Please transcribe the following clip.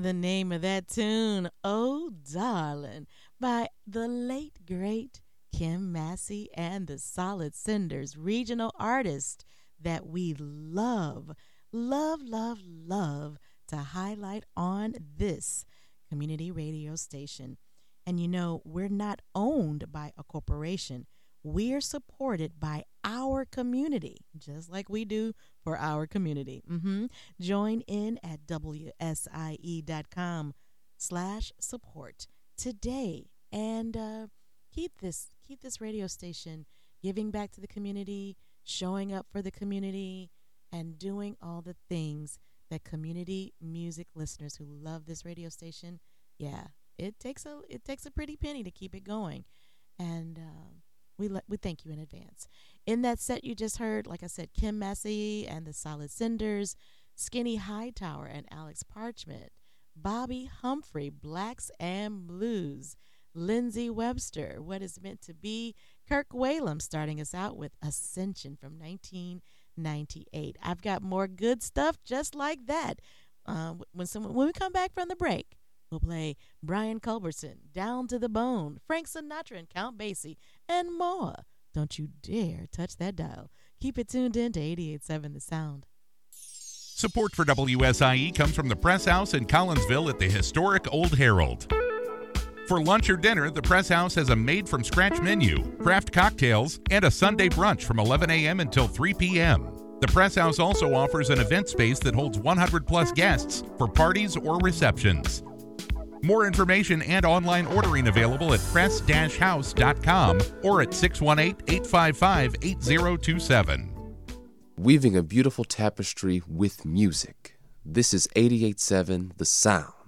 The name of that tune, Oh Darling, by the late, great Kim Massey and the Solid Cinders, regional artist that we love to highlight on this community radio station. And you know, we're not owned by a corporation. We're supported by our community, just like we do for our community. Join in at WSIE.com/support today and keep this radio station giving back to the community, showing up for the community, and doing all the things that community music listeners who love this radio station, yeah, it takes a pretty penny to keep it going. And we thank you in advance. In that set you just heard, like I said, Kim Massey and the Solid Cinders, Skinny Hightower and Alex Parchment, Bobby Humphrey, Blacks and Blues, Lindsey Webster, What Is Meant to Be, Kirk Whalum starting us out with Ascension from 1998. I've got more good stuff just like that. When we come back from the break, we'll play Brian Culbertson, Down to the Bone, Frank Sinatra and Count Basie, and more. Don't you dare touch that dial. Keep it tuned in to 88.7 The Sound. Support for WSIE comes from the Press House in Collinsville at the historic Old Herald. For lunch or dinner, the Press House has a made-from-scratch menu, craft cocktails, and a Sunday brunch from 11 a.m. until 3 p.m. The Press House also offers an event space that holds 100-plus guests for parties or receptions. More information and online ordering available at press-house.com or at 618-855-8027. Weaving a beautiful tapestry with music. This is 88.7 The Sound.